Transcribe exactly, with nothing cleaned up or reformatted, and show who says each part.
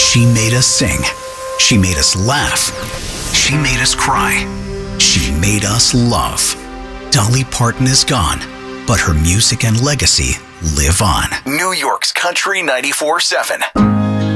Speaker 1: She made us sing. She made us laugh. She made us cry. She made us love. Dolly Parton is gone, but her music and legacy live on. New York's Country ninety-four seven.